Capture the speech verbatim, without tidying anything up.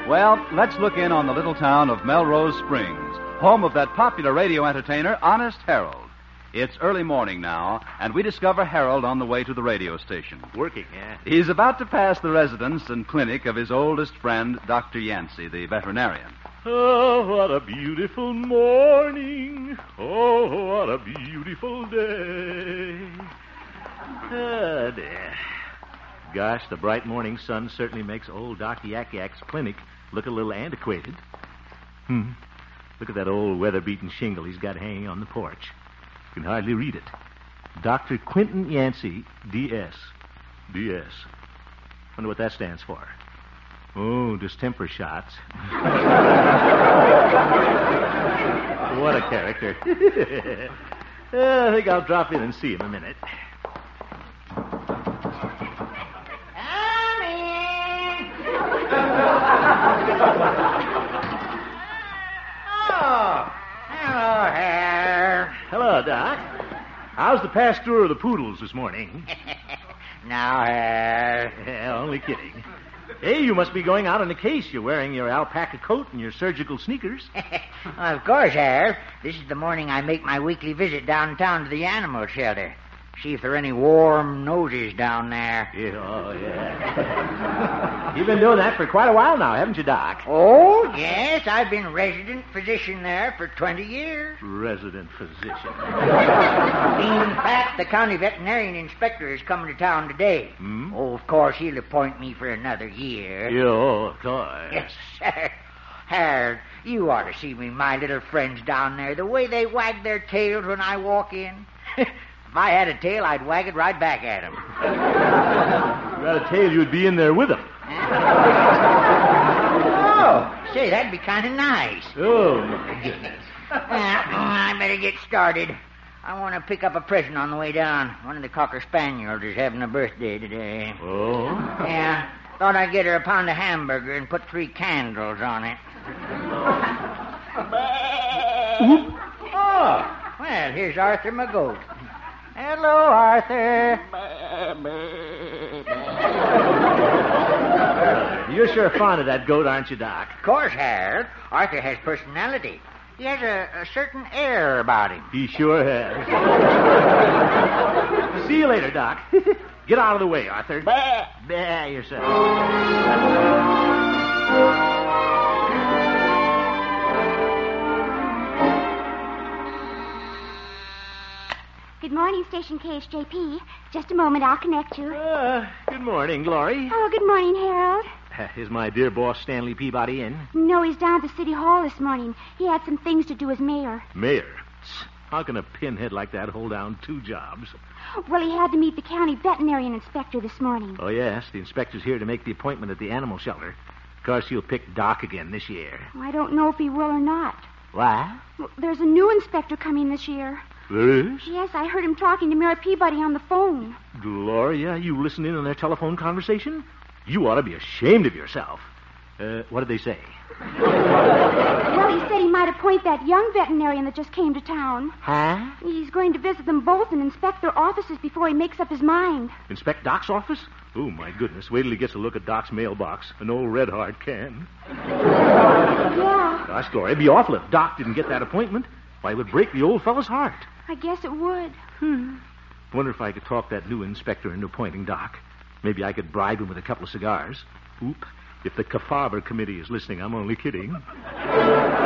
Well, let's look in on the little town of Melrose Springs, home of that popular radio entertainer, Honest Harold. It's early morning now, and we discover Harold on the way to the radio station. Working, yeah. He's about to pass the residence and clinic of his oldest friend, Doctor Yancey, the veterinarian. Oh, what a beautiful morning. Oh, what a beautiful day. Ah, dear. Gosh, the bright morning sun certainly makes old Doc Yak Yak's clinic look a little antiquated. Hmm. Look at that old weather-beaten shingle he's got hanging on the porch. You can hardly read it. Doctor Quentin Yancey, D S D S Wonder what that stands for. Oh, distemper shots. What a character. uh, I think I'll drop in and see him a minute. Oh, hello, Hare. Hello, Doc. How's the pasture of the poodles this morning? Now, Hare. Yeah, only kidding. Hey, you must be going out on a case. You're wearing your alpaca coat and your surgical sneakers. Well, of course, Hare. This is the morning I make my weekly visit downtown to the animal shelter. See if there are any warm noses down there. Yeah, oh, yeah. You've been doing that for quite a while now, haven't you, Doc? Oh, yes. I've been resident physician there for twenty years. Resident physician. In fact, the county veterinarian inspector is coming to town today. Hmm? Oh, of course, he'll appoint me for another year. Yeah, oh, of course. Yes, sir. Harold, you ought to see me, my little friends down there, the way they wag their tails when I walk in. If I had a tail, I'd wag it right back at them. If you had a tail, you'd be in there with them. Oh, say, that'd be kind of nice. Oh, my goodness. Well, I better get started. I want to pick up a present on the way down. One of the Cocker Spaniels is having a birthday today. Oh? Yeah, thought I'd get her a pound of hamburger and put three candles on it. Oh, well, here's Arthur my goat. Hello, Arthur. You're sure fond of that goat, aren't you, Doc? Of course, Harold. Arthur has personality. He has a, a certain air about him. He sure has. See you later, Doc. Get out of the way, Arthur. Bah. Bah yourself. Good morning, Station K H J P. Just a moment, I'll connect you. Uh, good morning, Glory. Oh, good morning, Harold. Is my dear boss Stanley Peabody in? No, he's down at the City Hall this morning. He had some things to do as mayor. Mayor? How can a pinhead like that hold down two jobs? Well, he had to meet the county veterinarian inspector this morning. Oh, yes. The inspector's here to make the appointment at the animal shelter. Of course, he'll pick Doc again this year. I don't know if he will or not. What? Well, there's a new inspector coming this year. There is? Yes, I heard him talking to Mayor Peabody on the phone. Gloria, you listen in on their telephone conversation? You ought to be ashamed of yourself. Uh, what did they say? Well, he said he might appoint that young veterinarian that just came to town. Huh? He's going to visit them both and inspect their offices before he makes up his mind. Inspect Doc's office? Oh, my goodness. Wait till he gets a look at Doc's mailbox. An old Red Heart can. Yeah. Gosh, Gloria, it'd be awful if Doc didn't get that appointment. Why, it would break the old fellow's heart. I guess it would. Hmm. Wonder if I could talk that new inspector into appointing Doc. Maybe I could bribe him with a couple of cigars. Oop. If the Kefauver committee is listening, I'm only kidding.